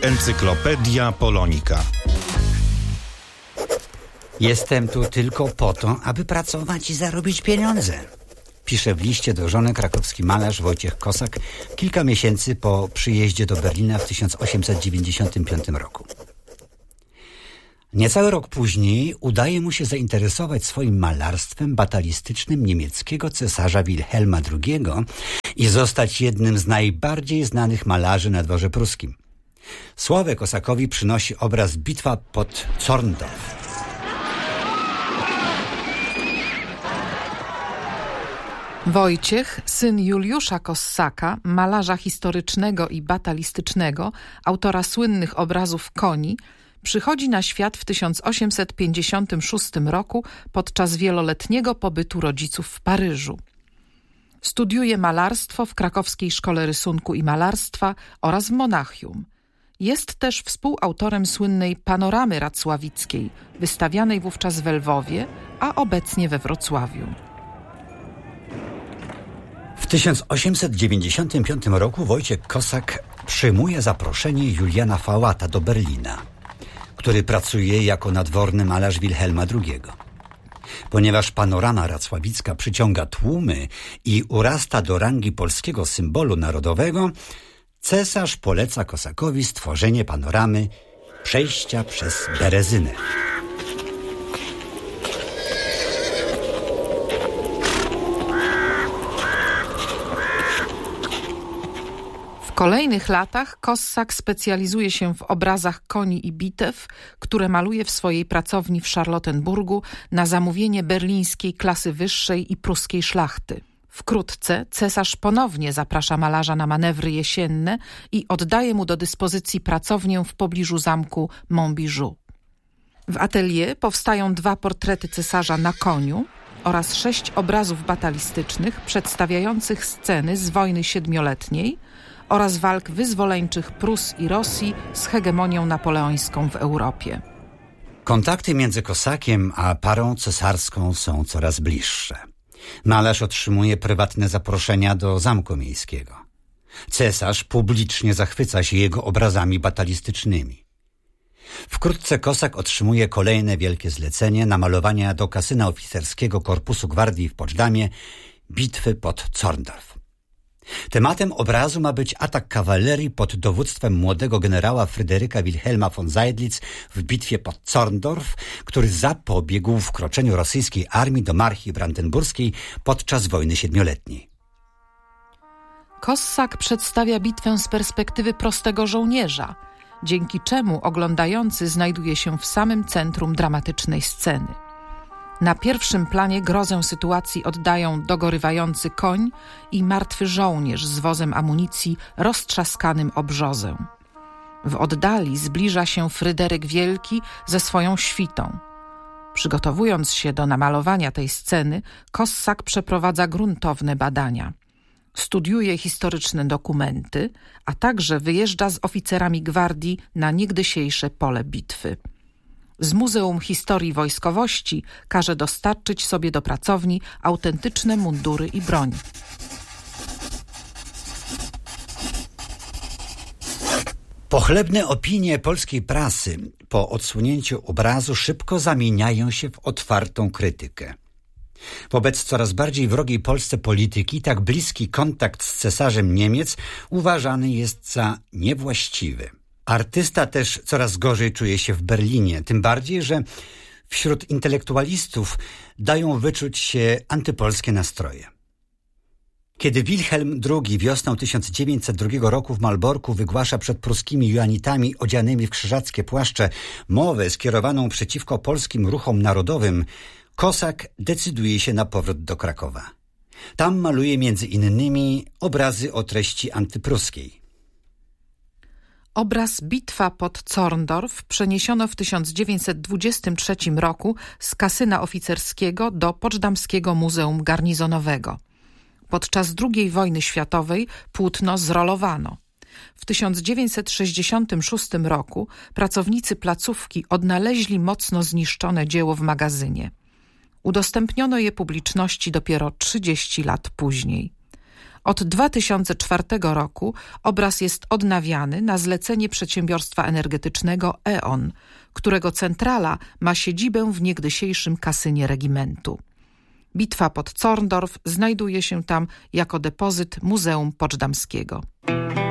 Encyklopedia Polonika. Jestem tu tylko po to, aby pracować i zarobić pieniądze. Pisze w liście do żony krakowski malarz Wojciech Kosak kilka miesięcy po przyjeździe do Berlina w 1895 roku. Niecały rok później udaje mu się zainteresować swoim malarstwem batalistycznym niemieckiego cesarza Wilhelma II i zostać jednym z najbardziej znanych malarzy na dworze pruskim. Sławę Kosakowi przynosi obraz Bitwa pod Zorndorf. Wojciech, syn Juliusza Kossaka, malarza historycznego i batalistycznego, autora słynnych obrazów koni, przychodzi na świat w 1856 roku podczas wieloletniego pobytu rodziców w Paryżu. Studiuje malarstwo w Krakowskiej Szkole Rysunku i Malarstwa oraz w Monachium. Jest też współautorem słynnej Panoramy Racławickiej, wystawianej wówczas w Lwowie, a obecnie we Wrocławiu. W 1895 roku Wojciech Kosak przyjmuje zaproszenie Juliana Fałata do Berlina, który pracuje jako nadworny malarz Wilhelma II. Ponieważ panorama racławicka przyciąga tłumy i urasta do rangi polskiego symbolu narodowego, cesarz poleca Kosakowi stworzenie panoramy przejścia przez Berezynę. W kolejnych latach Kossak specjalizuje się w obrazach koni i bitew, które maluje w swojej pracowni w Charlottenburgu na zamówienie berlińskiej klasy wyższej i pruskiej szlachty. Wkrótce cesarz ponownie zaprasza malarza na manewry jesienne i oddaje mu do dyspozycji pracownię w pobliżu zamku Montbijou. W atelier powstają 2 portrety cesarza na koniu oraz 6 obrazów batalistycznych przedstawiających sceny z wojny siedmioletniej oraz walk wyzwoleńczych Prus i Rosji z hegemonią napoleońską w Europie. Kontakty między Kosakiem a parą cesarską są coraz bliższe. Malarz otrzymuje prywatne zaproszenia do zamku miejskiego. Cesarz publicznie zachwyca się jego obrazami batalistycznymi. Wkrótce Kosak otrzymuje kolejne wielkie zlecenie namalowania do kasyna oficerskiego Korpusu Gwardii w Poczdamie bitwy pod Zorndorf. Tematem obrazu ma być atak kawalerii pod dowództwem młodego generała Fryderyka Wilhelma von Seydlitz w bitwie pod Zorndorf, który zapobiegł wkroczeniu rosyjskiej armii do Marchi Brandenburskiej podczas wojny siedmioletniej. Kossak przedstawia bitwę z perspektywy prostego żołnierza, dzięki czemu oglądający znajduje się w samym centrum dramatycznej sceny. Na pierwszym planie grozę sytuacji oddają dogorywający koń i martwy żołnierz z wozem amunicji roztrzaskanym o brzozę. W oddali zbliża się Fryderyk Wielki ze swoją świtą. Przygotowując się do namalowania tej sceny, Kossak przeprowadza gruntowne badania. Studiuje historyczne dokumenty, a także wyjeżdża z oficerami gwardii na niegdysiejsze pole bitwy. Z Muzeum Historii Wojskowości każe dostarczyć sobie do pracowni autentyczne mundury i broń. Pochlebne opinie polskiej prasy po odsłonięciu obrazu szybko zamieniają się w otwartą krytykę. Wobec coraz bardziej wrogiej Polsce polityki tak bliski kontakt z cesarzem Niemiec uważany jest za niewłaściwy. Artysta też coraz gorzej czuje się w Berlinie, tym bardziej, że wśród intelektualistów dają wyczuć się antypolskie nastroje. Kiedy Wilhelm II wiosną 1902 roku w Malborku wygłasza przed pruskimi juanitami odzianymi w krzyżackie płaszcze mowę skierowaną przeciwko polskim ruchom narodowym, Kosak decyduje się na powrót do Krakowa. Tam maluje między innymi obrazy o treści antypruskiej. Obraz Bitwa pod Zorndorf przeniesiono w 1923 roku z kasyna oficerskiego do Poczdamskiego Muzeum Garnizonowego. Podczas II wojny światowej płótno zrolowano. W 1966 roku pracownicy placówki odnaleźli mocno zniszczone dzieło w magazynie. Udostępniono je publiczności dopiero 30 lat później. Od 2004 roku obraz jest odnawiany na zlecenie przedsiębiorstwa energetycznego E.ON, którego centrala ma siedzibę w niegdysiejszym kasynie regimentu. Bitwa pod Zorndorf znajduje się tam jako depozyt Muzeum Poczdamskiego.